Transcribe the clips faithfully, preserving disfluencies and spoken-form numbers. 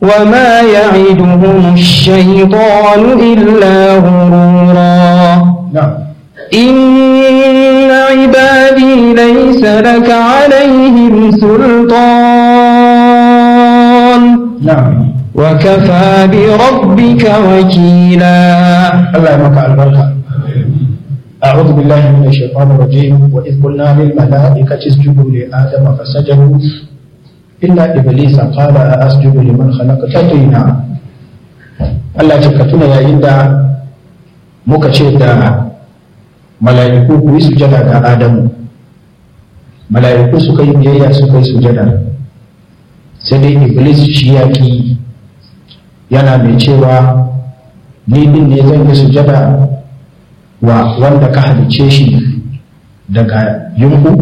وما يعدهم الشيطان إلا غرورا. نعم. إن عبادي ليس لك عليهم سلطان. نعم. وكفى بربك وكيلا. الله يمك البركة. أعوذ بالله من الشيطان الرجيم. وإذ قلنا للملائكة اسجدوا لآدم فسجدوا إلا إبليس قال أسجد لمن خلقت طينا. Allah ce ka tuna yayin da muka ce da mala'iku ku yi sujada ga Adamu. Mala'iku suka yi biyayya suka yi sujada, sai dai Iblis shi ya ki, yana mai cewa ni din ne zan yi sujada wa wanda ka halice shi daga yunku.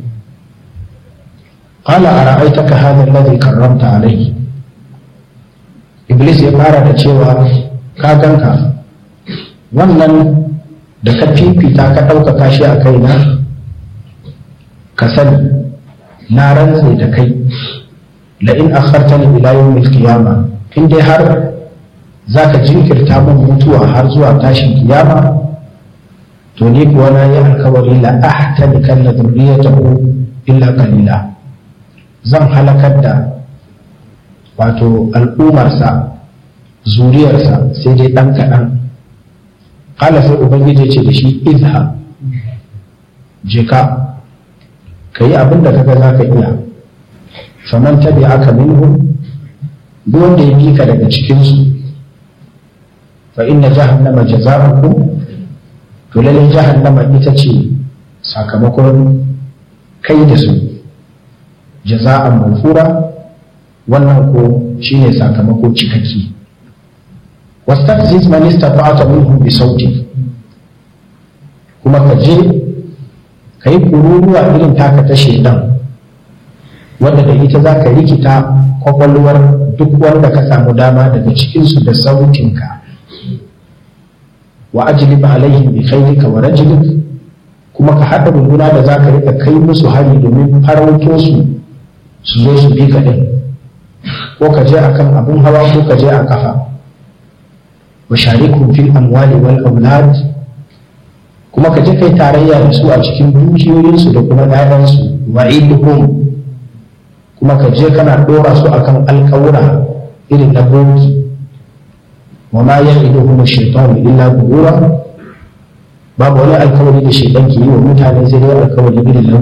Qala ara'aytaka hadha alladhi karramta alayhi. Iblis ya fara da cewa ka ganka wannan da ka fifita ka ɗaukaka shi a kaina, ka sani na rantse da kai la in akhartani ila yawmil qiyama, in dai har zaka jinkirta min mutuwa har zuwa tashin kiyama, to ni kuwa na yi alkawari la ahtanikanna dhurriyatahu illa qalila, zan halakar da wato al'umarsa zuriyarsa sai dai ɗan kaɗan. Ƙala sai Ubangiji ce da shi izha, je ka ka yi abin da kaga za ka iya, faman tabi aka minhu, duk wanda ya bi ka daga cikinsu, fa inna jahannama jaza'ukum, to lallai jahannama ita ce sakamakon kai da su, jaza'an mafura, wannan ko shine sakamako cikakki. wastafziz man istata'ta minhum bi sauti, kuma ka je ka yi kururuwa irin taka ta shedan wanda da ita za ka rikita kwakwalwar duk wanda ka samu dama daga cikinsu da sautinka. wa ajlib alaihim bi khaylika wa rajlik, kuma ka haɗa runduna da za ka rika kai musu hari domin farauto su su zo su bi ka ɗin, ko ka je akan abun hawa ko ka je a kafa. wa sharikum fil amwali wal aulad, kuma ka je kai tarayya da su a cikin dukiyoyinsu da kuma ƴaƴansu. wa iduhum, kuma ka je kana dora su akan alƙawura irin na boki. wa ma ya'iduhum ash-shaytanu illa ghurura, babu wani alƙawari da shaytan ke yi wa mutane sai dai alƙawari irin na